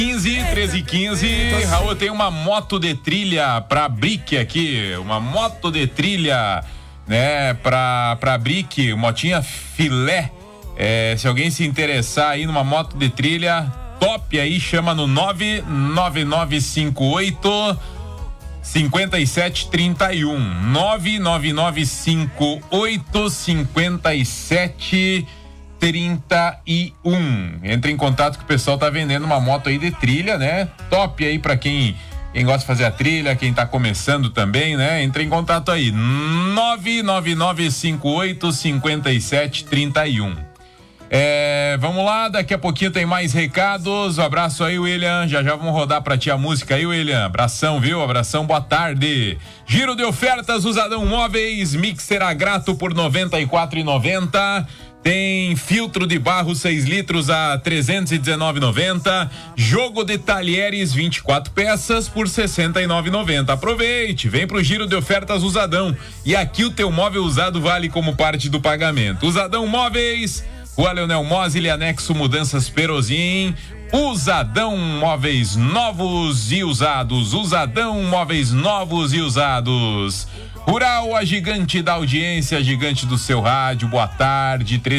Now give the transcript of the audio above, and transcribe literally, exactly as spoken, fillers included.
quinze, treze e quinze. Raul, tem uma moto de trilha pra Brick aqui. Uma moto de trilha, né? Pra, pra Brick, motinha filé. É, se alguém se interessar aí numa moto de trilha top aí, chama no nove nove nove cinco oito cinco sete três um. nove nove nove cinco oito cinco sete trinta e um. Entre em contato que o pessoal tá vendendo uma moto aí de trilha, né? Top aí pra quem, quem gosta de fazer a trilha, quem tá começando também, né? Entre em contato aí, nove nove nove cinco oito cinco sete três um. É, vamos lá, daqui a pouquinho tem mais recados. Um abraço aí, William. Já já vamos rodar pra ti a música aí, William. Abração, viu? Abração, boa tarde. Giro de ofertas, Usadão Móveis, mixer a grato por noventa e quatro reais e noventa centavos. Tem filtro de barro seis litros a trezentos e dezenove reais e noventa centavos. Jogo de talheres vinte e quatro peças por sessenta e nove reais e noventa centavos. Aproveite, vem pro giro de ofertas Usadão. E aqui o teu móvel usado vale como parte do pagamento. Usadão Móveis, Rua Leonel Mosile, anexo Mudanças Perozin. Usadão Móveis novos e usados. Usadão Móveis novos e usados. Rural, a gigante da audiência, a gigante do seu rádio. Boa tarde.